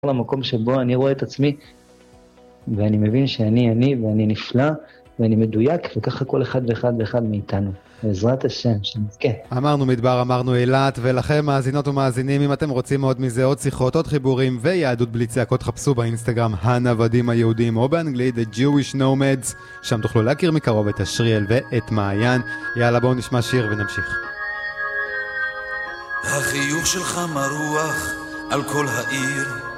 למקום שבו אני רואה את עצמי, ואני מבין שאני אני, ואני נפלא, ואני מדויק, וככה כל אחד ואחד מאיתנו. בעזרת השם, שנזכה. אמרנו מדבר, אמרנו אילת, ולכם מאזינות ומאזינים, אם אתם רוצים עוד מזה, עוד שיחות, עוד חיבורים, ויהדות בלי צעקות, חפשו באינסטגרם הנוודים היהודים, או באנגלית, The Jewish Nomads, שם תוכלו להכיר מקרוב את השריאל ואת מעיין. יאללה, בואו נשמע שיר ונמשיך. החיוך שלך מרוח על כל העיר,